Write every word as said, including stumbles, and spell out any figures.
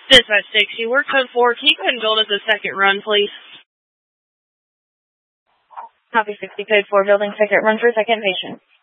Dispatch sixty, we're code four. Can you go ahead and build us a second run, please? Copy sixty, code four, building second run for second patient.